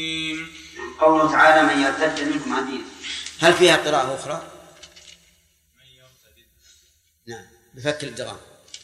قوله تعالى من يرتد منكم عن دينه، هل فيها قراءة أخرى؟ من يرتد. نعم بفك الإدغام.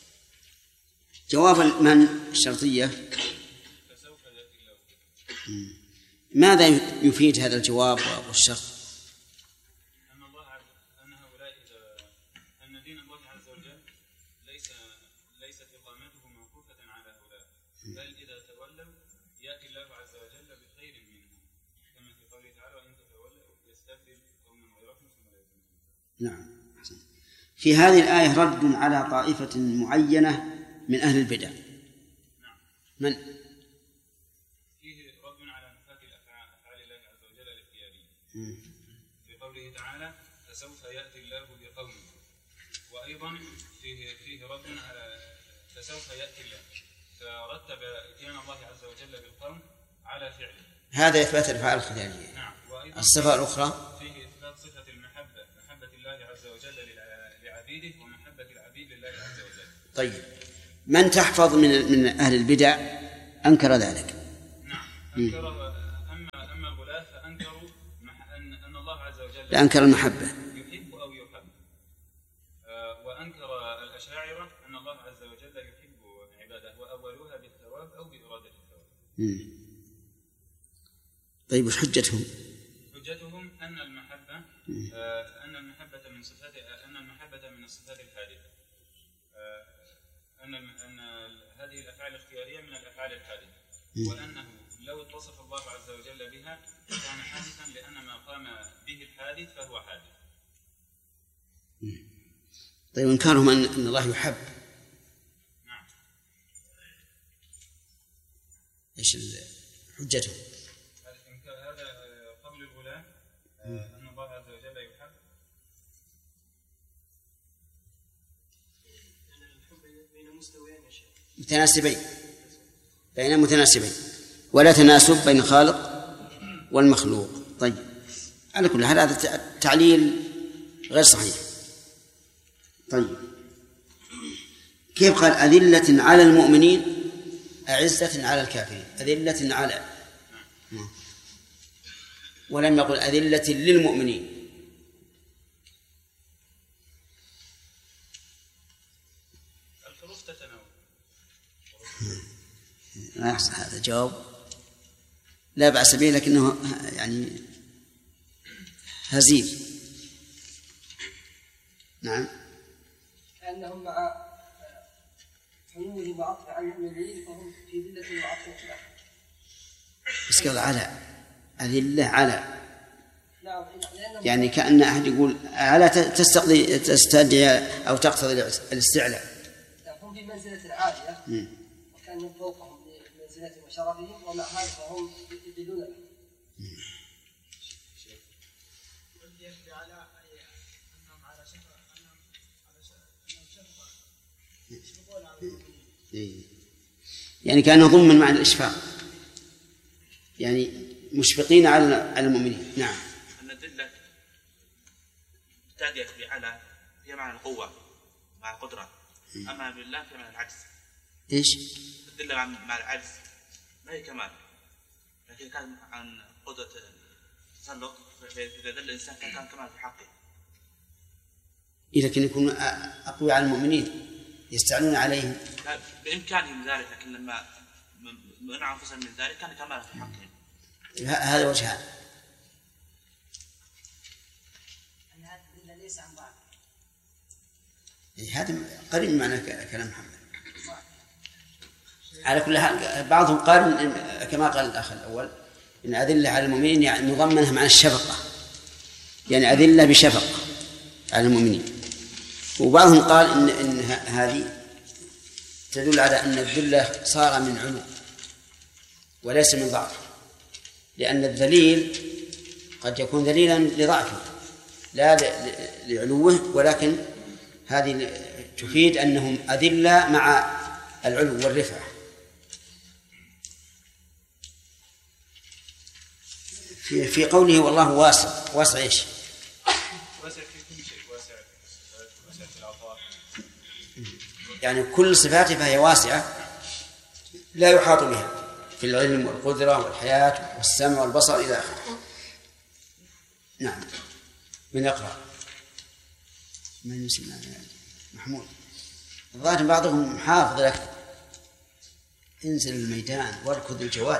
جواب من الشرطية. فسوف يأتي الله. ماذا يفيد هذا الجواب والشرط؟ أن هؤلاء أن دين الله عز وجل ليست إقامته موقوفة على هؤلاء، بل إذا تولوا يأتي الله عز وجل بخير منهم، كما في قوله تعالى وإن تتولوا يستبدل قوما غيركم ثم لا يكونون. نعم. في هذه الآية رد على طائفة معينة من أهل البدع. نعم. من؟ فيه رد على نفاة أفعال الله عز وجل الاختيارية. في قوله تعالى فسوف يأتي الله بقوم، وأيضا فيه رد على فسوف يأتي الله، فرتب إتيان الله عز وجل بالقوم على فعله. هذا إثبات الأفعال الاختيارية. نعم. الصفة الأخرى فيه إثبات صفة المحبة، محبة الله عز وجل لعبيده ومحبة العبيد لله عز وجل. طيب من تحفظ من أهل البدع أنكر ذلك. نعم أنكر. أما الغلاة فأنكروا أن الله عز وجل أنكر المحبة يحب أو يحب، وأنكر الأشاعرة أن الله عز وجل يحب عباده وأولوها بالثواب أو بإرادة الثواب. طيب وش حجتهم؟ حجتهم أن المحبة من صفات من الصفات الحادثة، أن هذه الأفعال الاختيارية من الأفعال الحادثة، وأنه لو اتصف الله عز وجل بها كان حادثا، لأن ما قام به الحادث فهو حادث. طيب إنكارهم أن الله يحب. نعم. إيش حجتهم؟ هذا قول الغلاة أن الله عز وجل يحب. متناسبين، بين متناسبين، ولا تناسب بين الخالق والمخلوق. طيب على كل حال هذا تعليل غير صحيح. طيب كيف قال أذلة على المؤمنين أعزة على الكافرين؟ أذلة على، ولم يقل أذلة للمؤمنين. الحروف تتناوب. ما يحصل هذا جواب لا بأس به، لكنه يعني هزيل. نعم. لأنهم مع حلوهم وعطف عن المؤمنين فهم في ذلة وعطف له. بس قال على أذلة على. نعم. يعني كأن أحد يقول على تستدعي أو تقتضي الاستعلاء. هم في منزلة عالية وكأنهم فوقهم بمنزلتهم وشرفهم، ومع هذا فهم يدلون له. يعني كان ضمن معنى الإشفاق، يعني مشفقين على المؤمنين. نعم. أن الذلة تأتي بعلى هي معنى القوة مع القدرة، أما بالله في معنى العجز. إيش؟ الذلة مع العجز ما هي كمال، لكن كان عن قدرة التسلط، فإذا ذل الإنسان كان كمال في حقه. لكن يكون أقوى على المؤمنين يستعلون عليهم. بإمكانهم ذلك، لكن لما منع أنفسهم من ذلك كان كمال في حقهم. هذا وجهان. أن هذا الذل ليس عن بعض. هذا قريب من معنى كلام محمد. على كل حال بعضهم قال كما قال الأخ الأول إن أذلة على المؤمنين يعني مضمنها مع الشفقة، يعني أذلة بشفقة على المؤمنين. وبعضهم قال إن هذه تدل على أن الذلة صار من علو وليس من ضعف، لأن الذليل قد يكون ذليلا لضعفه لا لعلوه، ولكن هذه تفيد أنهم أذلة مع العلو والرفعة. في قوله والله واسع، واسع إيش؟ واسع في كل شيء، واسع في العطاء. يعني كل صفاته فهي واسعة لا يحاط بها. في العلم والقدرة والحياة والسمع والبصر إلى آخره. نعم. من يقرأ؟ من يسمع؟ محمود. الظاهر بعضهم حافظ لك. انزل الميدان واركض الجواد.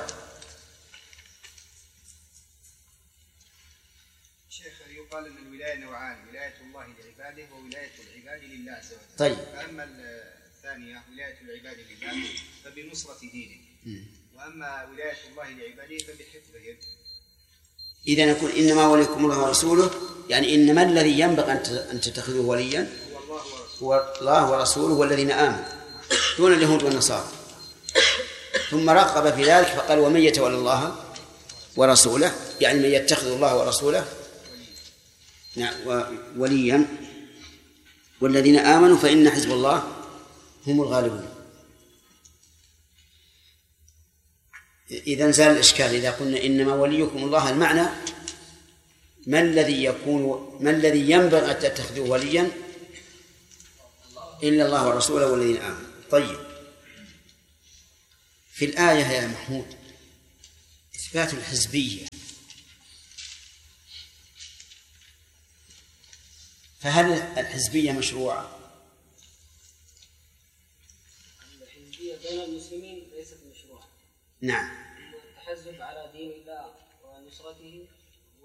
شيخ، يقال ان الولايه نوعان: ولايه الله لعباده وولايه العباد لله عز وجل. طيب. فاما الثانيه ولايه العباد لله فبنصره دينه، واما ولايه الله لعباده فبحفظهم. إذا نقول إنما وليكم الله ورسوله، يعني إنما الذي ينبغي أن تتخذوه وليا هو الله ورسوله والذين آمنوا دون اليهود والنصارى. ثم رغب في ذلك فقال: ومن يتولى الله ورسوله، يعني من يتخذ الله ورسوله وليا والذين آمنوا فإن حزب الله هم الغالبون. إذا زال الإشكال إذا قلنا إنما وليكم الله، المعنى ما الذي ينبغي أن تتخذوه وليا إلا الله ورسوله والذين آمنوا. طيب، في الآية يا محمود إثبات الحزبية، فهل الحزبية مشروعة؟ الحزبية بين المسلمين ليست مشروعة. نعم. التحزب على دين الله ونصرته